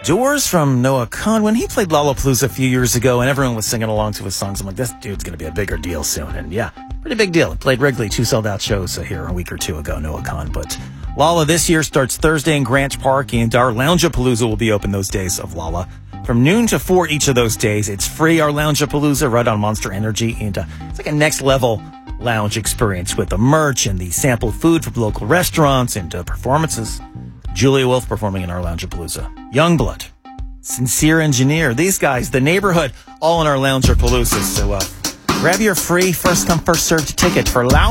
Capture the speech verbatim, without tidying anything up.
Doors from Noah Kahn, when he played Lollapalooza a few years ago and everyone was singing along to his songs, I'm like, this dude's going to be a bigger deal soon. And yeah, pretty big deal. He played Wrigley, two sold-out shows uh, here a week or two ago, Noah Kahn. But Lolla this year starts Thursday in Grant Park, and our Loungeapalooza will be open those days of Lolla. From noon to four each of those days, it's free, our Loungeapalooza, right on Monster Energy. And uh, it's like a next-level lounge experience with the merch and the sampled food from local restaurants and uh, performances. Julia Wolf performing in our Loungeapalooza. Youngblood, Sincere Engineer, these guys, The Neighborhood, all in our Loungeapalooza. So uh, grab your free first-come, first-served ticket for Lounge.